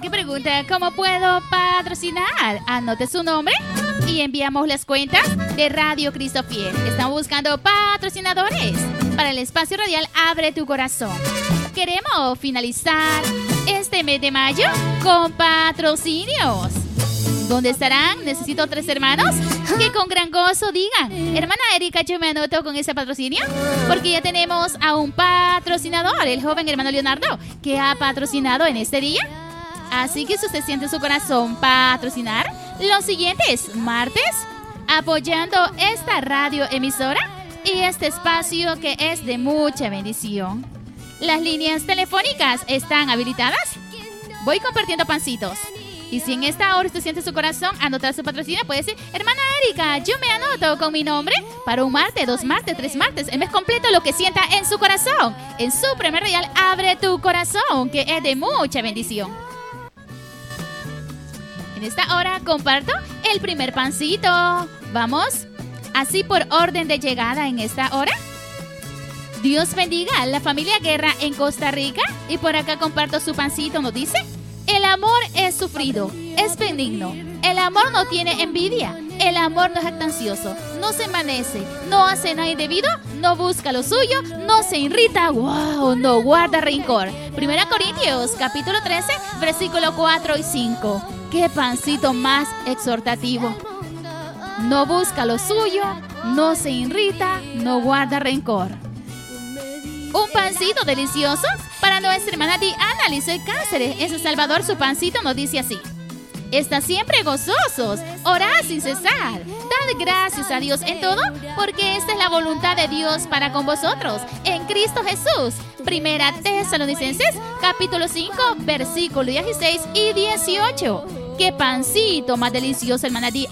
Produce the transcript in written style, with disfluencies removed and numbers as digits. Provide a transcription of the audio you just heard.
Que pregunta, ¿cómo puedo patrocinar? Anote su nombre y enviamos las cuentas de Radio Cristo Fiel. Estamos buscando patrocinadores para el espacio radial Abre tu Corazón. Queremos finalizar este mes de mayo con patrocinios. ¿Dónde estarán? Necesito 3 hermanos que con gran gozo digan: hermana Erika, yo me anoto con ese patrocinio, porque ya tenemos a un patrocinador, el joven hermano Leonardo, que ha patrocinado en este día. Así que si usted siente en su corazón patrocinar los siguientes martes, apoyando esta radio emisora y este espacio que es de mucha bendición. Las líneas telefónicas están habilitadas. Voy compartiendo pancitos. Y si en esta hora usted siente su corazón anotar su patrocinio, puede decir: hermana Erika, yo me anoto con mi nombre para un martes, 2 martes, 3 martes, el mes completo, lo que sienta en su corazón. En su primer radial Abre tu Corazón, que es de mucha bendición. En esta hora comparto el primer pancito. Vamos, así por orden de llegada en esta hora. Dios bendiga a la familia Guerra en Costa Rica. Y por acá comparto su pancito, nos dice: el amor es sufrido, es benigno. El amor no tiene envidia. El amor no es jactancioso, no se envanece, no hace nada indebido, no busca lo suyo, no se irrita, no guarda rencor. 1 Corintios, capítulo 13, versículo 4 y 5. ¡Qué pancito más exhortativo! No busca lo suyo, no se irrita, no guarda rencor. Un pancito delicioso para nuestra hermana Diana Lizoy Cáceres. En El Salvador, su pancito nos dice así: estad siempre gozosos, orad sin cesar, dad gracias a Dios en todo, porque esta es la voluntad de Dios para con vosotros, en Cristo Jesús. 1 Tesalonicenses, capítulo 5, versículo 16 y 18. ¡Qué pancito más delicioso, hermana Diana!